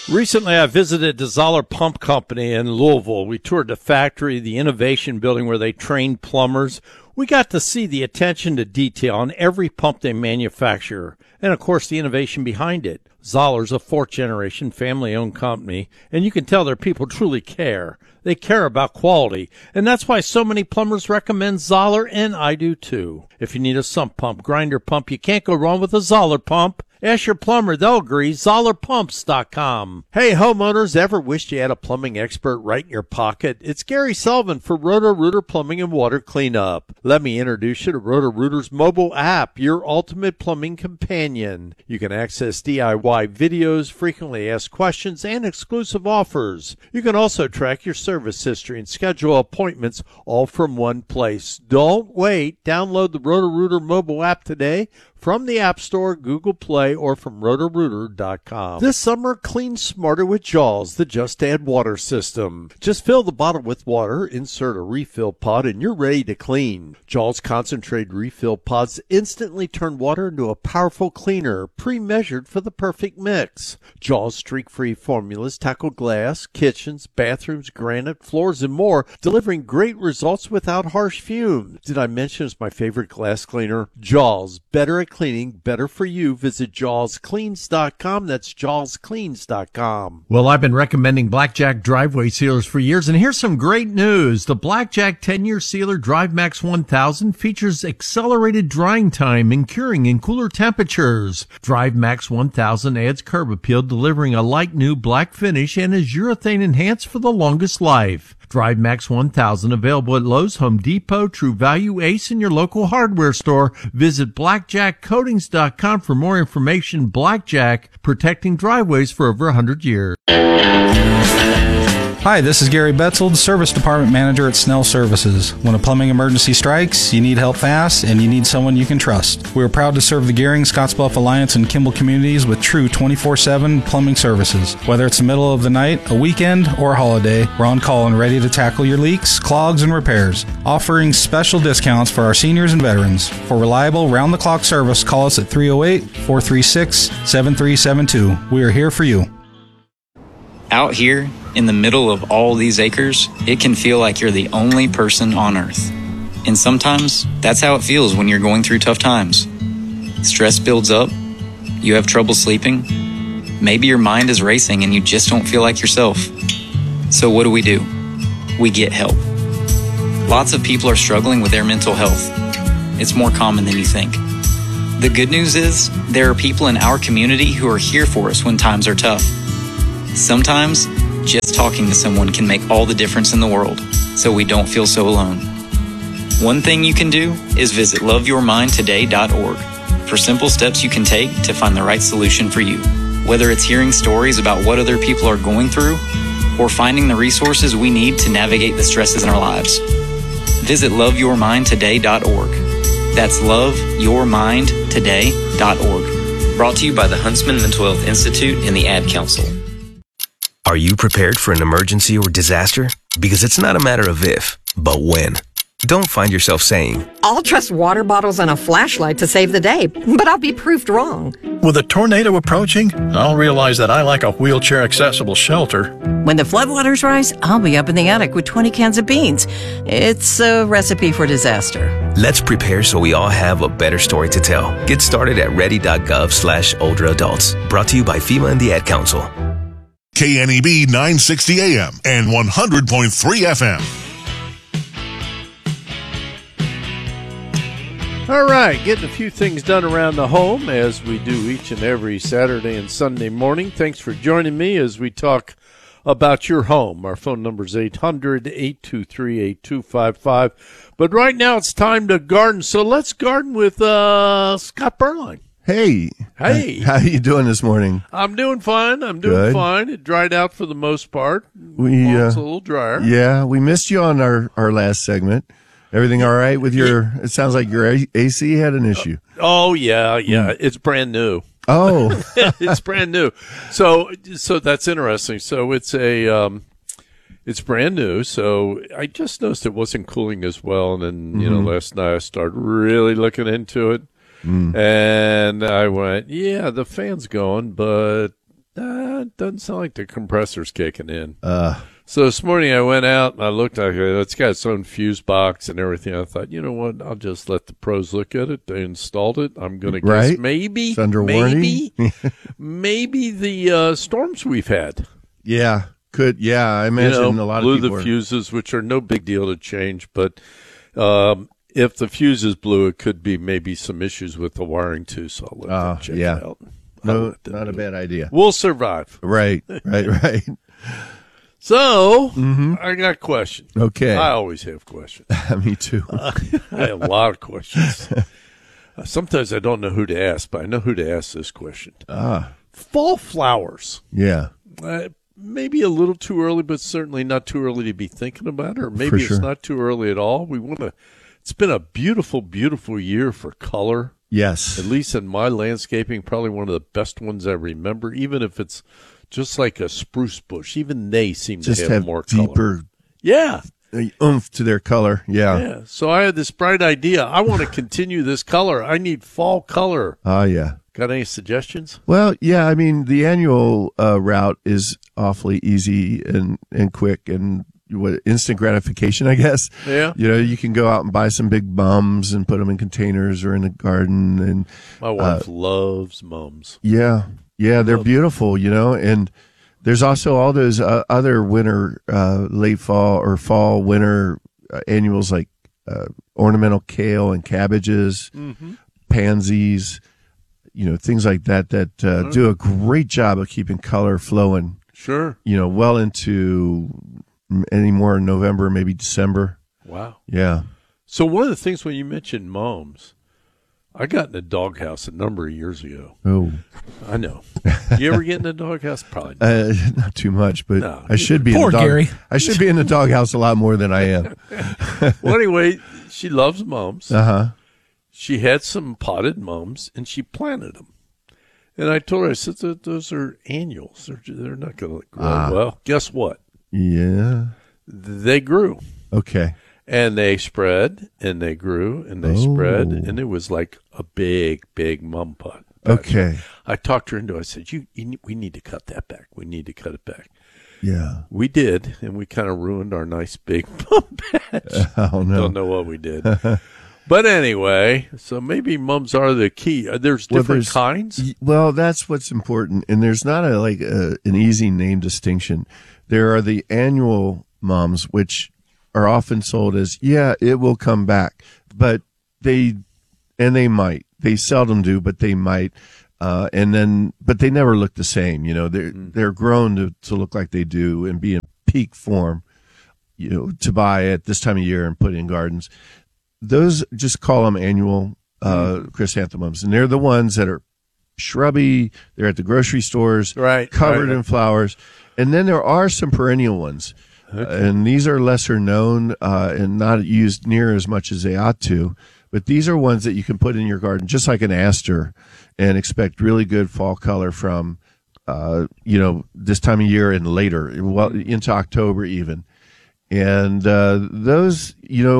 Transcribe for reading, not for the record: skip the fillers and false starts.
Recently, I visited the Zoller Pump Company in Louisville. We toured the factory, the innovation building where they train plumbers. We got to see the attention to detail on every pump they manufacture, and of course the innovation behind it. Zoller's a fourth-generation family-owned company, and you can tell their people truly care. They care about quality, and that's why so many plumbers recommend Zoller, and I do too. If you need a sump pump, grinder pump, you can't go wrong with a Zoller pump. Ask your plumber, they'll agree. ZollerPumps.com. Hey, homeowners, ever wished you had a plumbing expert right in your pocket? It's Gary Sullivan for Roto-Rooter Plumbing and Water Cleanup. Let me introduce you to Roto-Rooter's mobile app, your ultimate plumbing companion. You can access DIY videos, frequently asked questions, and exclusive offers. You can also track your service history and schedule appointments all from one place. Don't wait. Download the Roto-Rooter mobile app today from the App Store, Google Play, or from Roto-Rooter.com. This summer, clean smarter with Jaws, the Just Add Water system. Just fill the bottle with water, insert a refill pod, and you're ready to clean. Jaws concentrated refill pods instantly turn water into a powerful cleaner, pre-measured for the perfect mix. Jaws streak-free formulas tackle glass, kitchens, bathrooms, granite, floors, and more, delivering great results without harsh fumes. Did I mention it's my favorite glass cleaner? Jaws, better at cleaning, better for you. Visit JawsCleans.com. That's JawsCleans.com. Well, I've been recommending Blackjack driveway sealers for years, and here's some great news. The Blackjack 10-year sealer DriveMax 1000 features accelerated drying time and curing in cooler temperatures. DriveMax 1000 adds curb appeal, delivering a light new black finish, and is urethane enhanced for the longest life. DriveMax 1000 available at Lowe's, Home Depot, True Value, Ace, and your local hardware store. Visit BlackjackCoatings.com for more information. Blackjack, protecting driveways for over 100 years. Hi, this is Gary Betzold, Service Department Manager at Snell Services. When a plumbing emergency strikes, you need help fast, and you need someone you can trust. We are proud to serve the Gehring, Scottsbluff Alliance, and Kimball communities with true 24/7 plumbing services. Whether it's the middle of the night, a weekend, or a holiday, we're on call and ready to tackle your leaks, clogs, and repairs, offering special discounts for our seniors and veterans. For reliable, round-the-clock service, call us at 308-436-7372. We are here for you. Out here, in the middle of all these acres, it can feel like you're the only person on Earth. And sometimes, that's how it feels when you're going through tough times. Stress builds up, you have trouble sleeping, maybe your mind is racing and you just don't feel like yourself. So what do? We get help. Lots of people are struggling with their mental health. It's more common than you think. The good news is, there are people in our community who are here for us when times are tough. Sometimes, just talking to someone can make all the difference in the world, so we don't feel so alone. One thing you can do is visit loveyourmindtoday.org for simple steps you can take to find the right solution for you. Whether it's hearing stories about what other people are going through, or finding the resources we need to navigate the stresses in our lives. Visit loveyourmindtoday.org. That's loveyourmindtoday.org. Brought to you by the Huntsman Mental Health Institute and the Ad Council. Are you prepared for an emergency or disaster? Because it's not a matter of if, but when. Don't find yourself saying, I'll trust water bottles and a flashlight to save the day, but I'll be proved wrong. With a tornado approaching, I'll realize that I like a wheelchair-accessible shelter. When the floodwaters rise, I'll be up in the attic with 20 cans of beans. It's a recipe for disaster. Let's prepare so we all have a better story to tell. Get started at ready.gov/older adults. Brought to you by FEMA and the Ad Council. KNEB 960 AM and 100.3 FM. All right, getting a few things done around the home as we do each and every Saturday and Sunday morning. Thanks for joining me as we talk about your home. Our phone number is 800-823-8255. But right now it's time to garden, so let's garden with Scott Berline. Hey. How you doing this morning? I'm doing fine. Fine. It dried out for the most part. It's a little drier. Yeah, we missed you on our last segment. Everything all right with your, it sounds like your AC had an issue. Yeah. It's brand new. Oh. It's brand new. So that's interesting. So it's it's brand new. So I just noticed it wasn't cooling as well. And then, last night I started really looking into it. And I went, the fan's going, but It doesn't sound like the compressor's kicking in. So this morning I went out and I looked at it. It's got its own fuse box and everything. I thought, you know what? I'll just let the pros look at it. They installed it. I'm going to guess maybe, it's under warranty. maybe the storms we've had. Yeah, could. Yeah, I imagine a lot of people blew the fuses, which are no big deal to change. But if the fuses blew, it could be maybe some issues with the wiring too. So I'll let them check it out. No, not a bad idea. We'll survive. Right. So, I got questions. Okay. I always have questions. Me too. I have a lot of questions. Sometimes I don't know who to ask, but I know who to ask this question. Fall flowers. Yeah. Maybe a little too early, but certainly not too early to be thinking about it, or maybe it's not too early at all. It's been a beautiful, beautiful year for color. Yes. At least in my landscaping, probably one of the best ones I remember, even if it's just like a spruce bush. Even they seem to have more deeper oomph to their color. Yeah. So I had this bright idea. I want to continue this color. I need fall color. Yeah. Got any suggestions? Well, yeah, I mean, the annual route is awfully easy and quick and instant gratification, I guess. Yeah. You can go out and buy some big mums and put them in containers or in the garden. And my wife loves mums. Yeah. Yeah, they're beautiful, and there's also all those other winter, late fall or fall, winter annuals like ornamental kale and cabbages, pansies, things like that do a great job of keeping color flowing. Sure. Well into any more November, maybe December. Wow. Yeah. So one of the things when you mentioned mums, I got in a doghouse a number of years ago. Oh. I know. You ever get in a doghouse? Probably not. Not too much, but no. I should be. Poor Gary. I should be in the doghouse a lot more than I am. Well, anyway, she loves mums. She had some potted mums, and she planted them. And I told her, I said, those are annuals. They're not going to grow well. Guess what? Yeah. They grew. Okay. And they spread, and they grew, and they spread, and it was like a big, big mum pot. Okay. I talked her into it. I said, we need to cut that back. We need to cut it back. Yeah. We did, and we kind of ruined our nice big mum patch. Oh, no. Don't know what we did. But anyway, so maybe mums are the key. There's different kinds? Well, that's what's important, and there's not an easy name distinction. There are the annual mums, which are often sold as, it will come back. But they might. They seldom do, but they might. But they never look the same. They're grown to look like they do and be in peak form, to buy at this time of year and put in gardens. Those, just call them annual chrysanthemums. And they're the ones that are shrubby. They're at the grocery stores, covered in flowers. And then there are some perennial ones. Okay. And these are lesser known and not used near as much as they ought to. But these are ones that you can put in your garden, just like an aster, and expect really good fall color from, this time of year and later, well, into October even. And those,